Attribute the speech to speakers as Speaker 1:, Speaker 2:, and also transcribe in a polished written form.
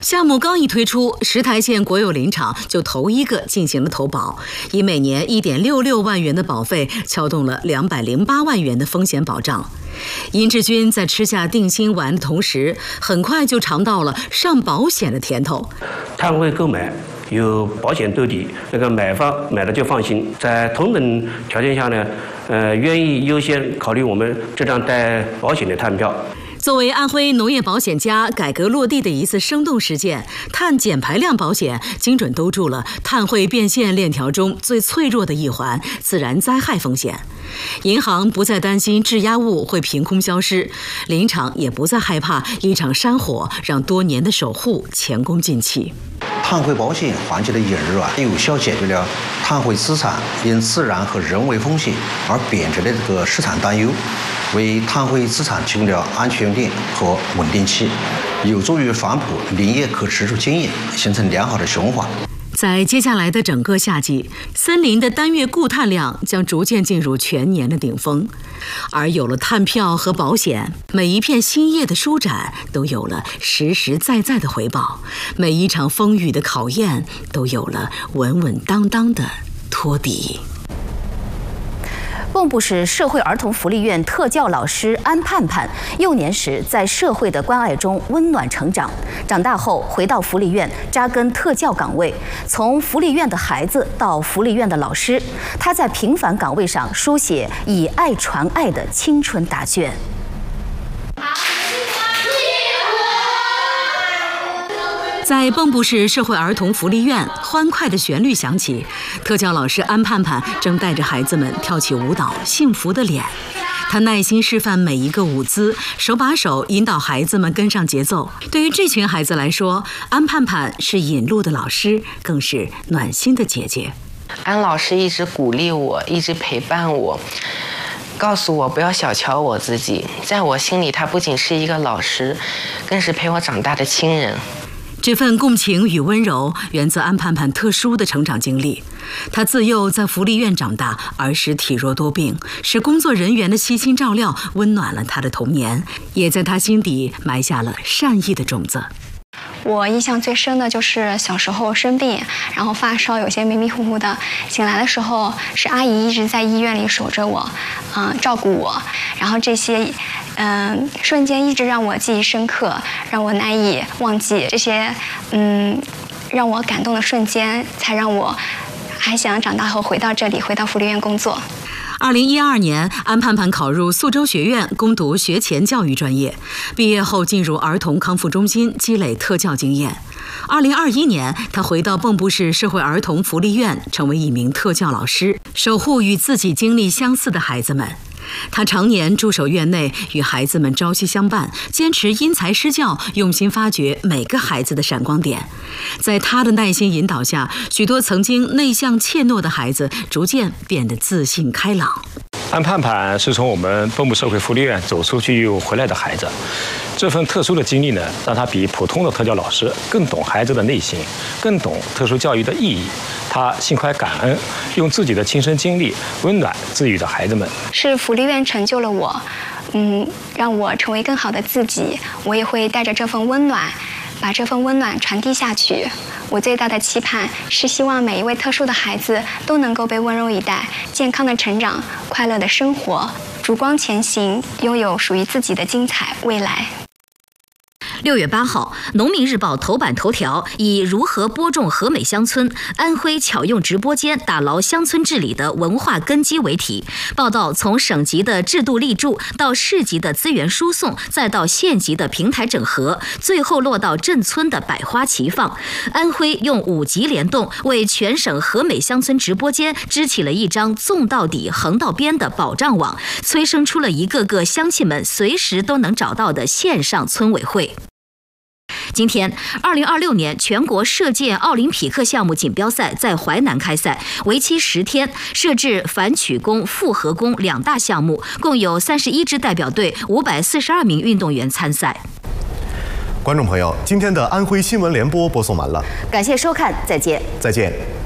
Speaker 1: 项目刚一推出，石台县国有林场就头一个进行了投保，以每年1.66万元的保费，撬动了208万元的风险保障。殷志军在吃下定心丸的同时，很快就尝到了上保险的甜头。
Speaker 2: 碳汇购买有保险兜底，买方买了就放心。在同等条件下呢，愿意优先考虑我们这张带保险的碳票。
Speaker 1: 作为安徽农业保险家改革落地的一次生动实践，碳减排量保险精准兜住了碳汇变现链条中最脆弱的一环——自然灾害风险。银行不再担心质押物会凭空消失，林场也不再害怕一场山火让多年的守护前功尽弃。
Speaker 3: 碳汇保险缓解了引入有效解决了碳汇资产因自然和人为风险而贬值的这个市场担忧，为碳汇资产提供了安全链和稳定器，有助于反哺林业可持续经营，形成良好的循环。
Speaker 1: 在接下来的整个夏季，森林的单月固碳量将逐渐进入全年的顶峰，而有了碳票和保险，每一片新叶的舒展都有了实实在在的回报，每一场风雨的考验都有了稳稳当当的托底。
Speaker 4: 蚌埠市社会儿童福利院特教老师安盼盼，幼年时在社会的关爱中温暖成长，长大后回到福利院扎根特教岗位，从福利院的孩子到福利院的老师，他在平凡岗位上书写以爱传爱的青春答卷。
Speaker 1: 在蚌埠市社会儿童福利院，欢快的旋律响起，特教老师安盼盼正带着孩子们跳起舞蹈，幸福的脸。他耐心示范每一个舞姿，手把手引导孩子们跟上节奏。对于这群孩子来说，安盼盼是引路的老师，更是暖心的姐姐。
Speaker 5: 安老师一直鼓励我，一直陪伴我，告诉我不要小瞧我自己。在我心里，他不仅是一个老师，更是陪我长大的亲人。
Speaker 1: 这份共情与温柔源自安盼盼特殊的成长经历。她自幼在福利院长大，儿时体弱多病，是工作人员的悉心照料温暖了她的童年，也在她心底埋下了善意的种子。
Speaker 6: 我印象最深的就是小时候生病，然后发烧，有些迷迷糊糊的，醒来的时候是阿姨一直在医院里守着我，照顾我，然后这些瞬间一直让我记忆深刻，让我难以忘记这些让我感动的瞬间，才让我还想长大后回到这里，回到福利院工作。
Speaker 1: 2012年，安盼盼考入宿州学院攻读学前教育专业，毕业后进入儿童康复中心积累特教经验。2021年，她回到蚌埠市社会儿童福利院，成为一名特教老师，守护与自己经历相似的孩子们。他常年驻守院内，与孩子们朝夕相伴，坚持因材施教，用心发掘每个孩子的闪光点。在他的耐心引导下，许多曾经内向怯懦的孩子逐渐变得自信开朗。
Speaker 7: 安盼盼是从我们蚌埠社会福利院走出去又回来的孩子，这份特殊的经历呢，让他比普通的特教老师更懂孩子的内心，更懂特殊教育的意义。他心怀感恩，用自己的亲身经历温暖治愈着孩子们。
Speaker 6: 是福利院成就了我，让我成为更好的自己。我也会带着这份温暖，把这份温暖传递下去。我最大的期盼是希望每一位特殊的孩子都能够被温柔以待，健康的成长，快乐的生活，烛光前行，拥有属于自己的精彩未来。
Speaker 4: 6月8号，《农民日报》头版头条以“如何播种和美乡村，安徽巧用直播间打牢乡村治理的文化根基”为题，报道从省级的制度立柱到市级的资源输送，再到县级的平台整合，最后落到镇村的百花齐放。安徽用5级联动，为全省和美乡村直播间织起了一张纵到底、横到边的保障网，催生出了一个个乡亲们随时都能找到的线上村委会。今天，2026年全国射箭奥林匹克项目锦标赛在淮南开赛，为期10天，设置反曲弓、复合弓2大项目，共有31支代表队、542名运动员参赛。
Speaker 8: 观众朋友，今天的安徽新闻联播播送完了，
Speaker 4: 感谢收看，再见。
Speaker 8: 再见。